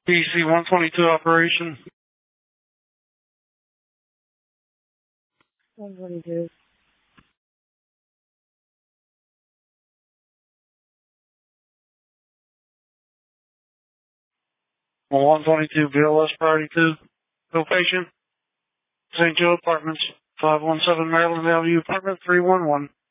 DC 122 operation. 122. 122 BLS priority 2. Location, St. Joe Apartments, 517 Maryland Avenue, apartment 311.